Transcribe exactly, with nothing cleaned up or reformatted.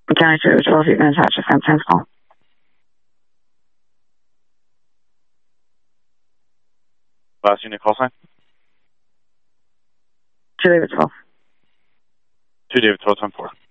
County two, twelve feet in attached, defense hands call. Last unit call sign? two David twelve. two David twelve, time four.